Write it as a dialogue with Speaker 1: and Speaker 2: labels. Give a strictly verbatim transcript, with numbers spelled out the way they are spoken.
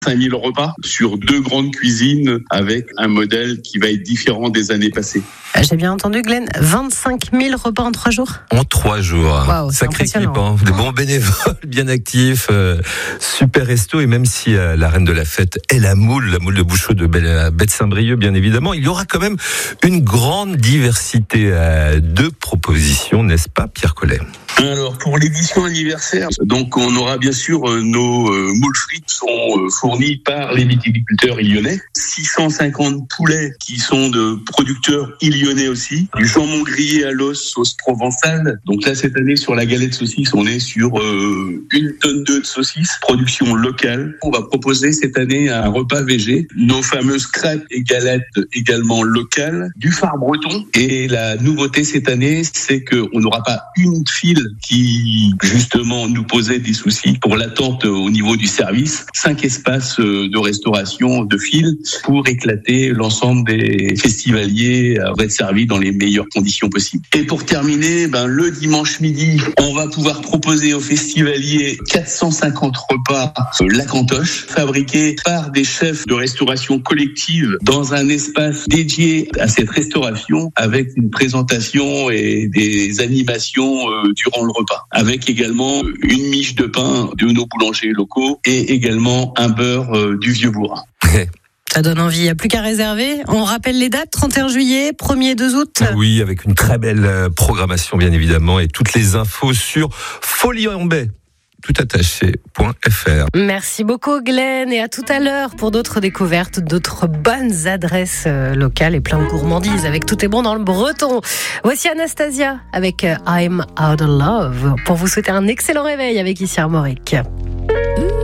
Speaker 1: cinq mille repas sur deux grandes cuisines avec un modèle qui va être différent des années passées.
Speaker 2: J'ai bien entendu, Glenn, vingt-cinq mille repas en trois jours.
Speaker 3: En trois jours.
Speaker 2: Wow,
Speaker 3: sacré équipe, hein. De bons bénévoles, bien actifs, euh, super resto. Et même si euh, la reine de la fête est la moule, la moule de Bouchot de Bête-Saint-Brieuc, bien évidemment, il y aura quand même une grande diversité euh, de propositions, n'est-ce pas, Pierre Collet?
Speaker 1: Alors, pour l'édition anniversaire, donc on aura bien sûr euh, nos euh, moules frites sont euh, fournis par les viticulteurs lyonnais. six cent cinquante poulets qui sont de producteurs lyonnais aussi. Du jambon grillé à l'os, sauce provençale. Donc là, cette année, sur la galette saucisse, on est sur euh, une tonne deux de saucisses, production locale. On va proposer cette année un repas végé. Nos fameuses crêpes et galettes également locales. Du phare breton. Et la nouveauté cette année, c'est qu'on n'aura pas une file qui justement nous posait des soucis pour l'attente au niveau du service. Cinq espaces de restauration de file pour éclater l'ensemble des festivaliers à être servis dans les meilleures conditions possibles. Et pour terminer, ben, le dimanche midi, on va pouvoir proposer aux festivaliers quatre cent cinquante repas la cantoche, fabriqués par des chefs de restauration collective dans un espace dédié à cette restauration avec une présentation et des animations euh, durant le repas, avec également une miche de pain de nos boulangers locaux et également un beurre euh, du Vieux-Bourg.
Speaker 2: Ça donne envie, il n'y a plus qu'à réserver. On rappelle les dates, trente et un juillet, premier et deux août.
Speaker 3: Oui, avec une très belle programmation bien évidemment et toutes les infos sur Foliambais, tout attaché point f r.
Speaker 2: Merci beaucoup Glenn et à tout à l'heure pour d'autres découvertes, d'autres bonnes adresses locales et plein de gourmandises avec Tout est bon dans le breton. Voici Anastasia avec I'm Out of Love pour vous souhaiter un excellent réveil avec Ici Armorique.